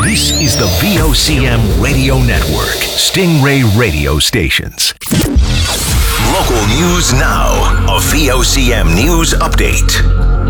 This is the VOCM Radio Network, Stingray Radio Stations. Local news now. A VOCM News Update.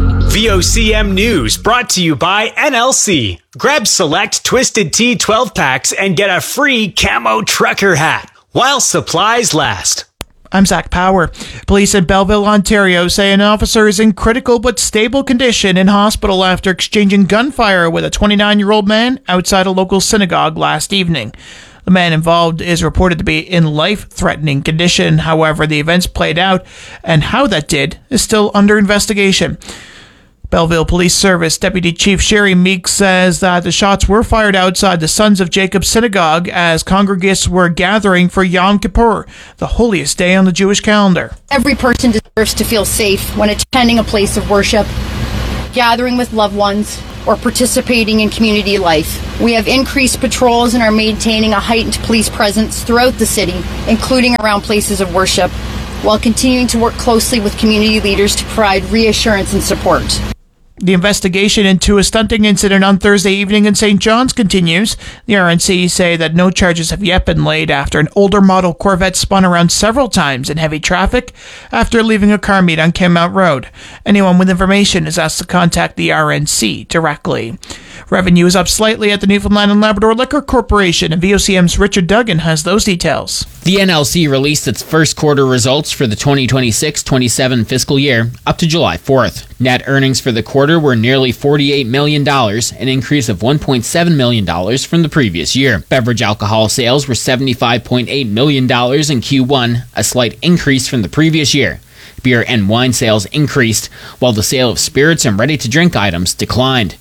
VOCM News brought to you by NLC. Grab select Twisted Tea 12 packs and get a free camo trucker hat while supplies last. I'm Zach Power. Police in Belleville, Ontario say an officer is in critical but stable condition in hospital after exchanging gunfire with a 29-year-old man outside a local synagogue last evening. The man involved is reported to be in life-threatening condition. However, the events played out and how that did is still under investigation. Belleville Police Service Deputy Chief Sherry Meek says that the shots were fired outside the Sons of Jacob Synagogue as congregants were gathering for Yom Kippur, the holiest day on the Jewish calendar. Every person deserves to feel safe when attending a place of worship, gathering with loved ones, or participating in community life. We have increased patrols and are maintaining a heightened police presence throughout the city, including around places of worship, while continuing to work closely with community leaders to provide reassurance and support. The investigation into a stunting incident on Thursday evening in St. John's continues. The RNC say that no charges have yet been laid after an older model Corvette spun around several times in heavy traffic after leaving a car meet on Kenmount Road. Anyone with information is asked to contact the RNC directly. Revenue is up slightly at the Newfoundland and Labrador Liquor Corporation, and VOCM's Richard Duggan has those details. The NLC released its first quarter results for the 2026-27 fiscal year up to July 4th. Net earnings for the quarter were nearly $48 million, an increase of $1.7 million from the previous year. Beverage alcohol sales were $75.8 million in Q1, a slight increase from the previous year. Beer and wine sales increased, while the sale of spirits and ready-to-drink items declined.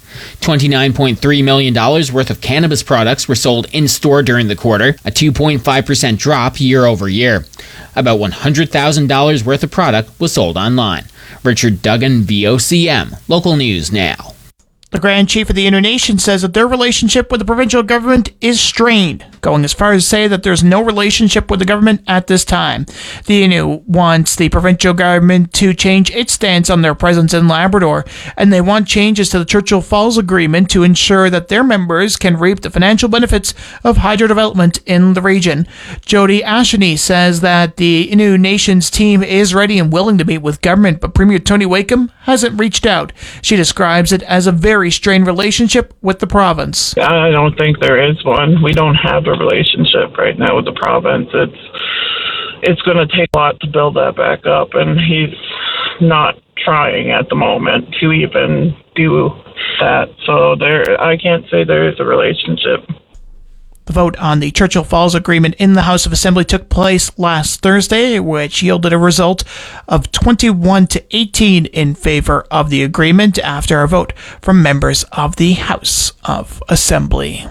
$29.3 million worth of cannabis products were sold in-store during the quarter, a 2.5% drop year over year. About $100,000 worth of product was sold online. Richard Duggan, VOCM. Local News Now. The Grand Chief of the Innu Nation says that their relationship with the provincial government is strained, going as far as to say that there's no relationship with the government at this time. The Innu wants the provincial government to change its stance on their presence in Labrador, and they want changes to the Churchill Falls Agreement to ensure that their members can reap the financial benefits of hydro development in the region. Jody Asheny says that the Innu Nation's team is ready and willing to meet with government, but Premier Tony Wakeham hasn't reached out. She describes it as a very strained relationship with the province. I don't think there is one. We don't have a relationship right now with the province. It's going to take a lot to build that back up, and he's not trying at the moment to even do that. So I can't say there is a relationship. The vote on the Churchill Falls Agreement in the House of Assembly took place last Thursday, which yielded a result of 21-18 in favor of the agreement after a vote from members of the House of Assembly.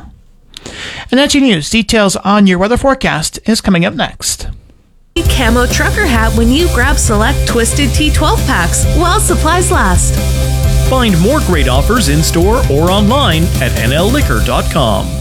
And that's your news. Details on your weather forecast is coming up next. Camo trucker hat when you grab select Twisted Tea 12 packs while supplies last. Find more great offers in-store or online at nlliquor.com.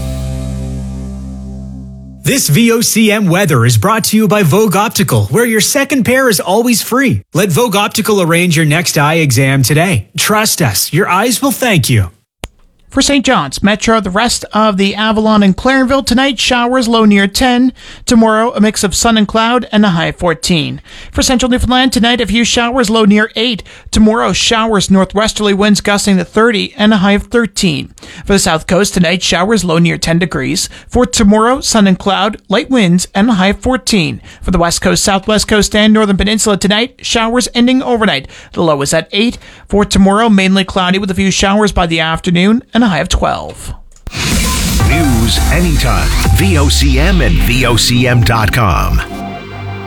This VOCM weather is brought to you by Vogue Optical, where your second pair is always free. Let Vogue Optical arrange your next eye exam today. Trust us, your eyes will thank you. For St. John's Metro, the rest of the Avalon and Clarenville tonight, showers low near 10. Tomorrow, a mix of sun and cloud and a high 14. For Central Newfoundland tonight, a few showers low near 8. Tomorrow, showers northwesterly winds gusting to 30 and a high of 13. For the South Coast tonight, showers low near 10 degrees. For tomorrow, sun and cloud, light winds and a high of 14. For the West Coast, Southwest Coast and Northern Peninsula tonight, showers ending overnight. The low is at 8. For tomorrow, mainly cloudy with a few showers by the afternoon and a high of 12. News anytime. VOCM and VOCM.com.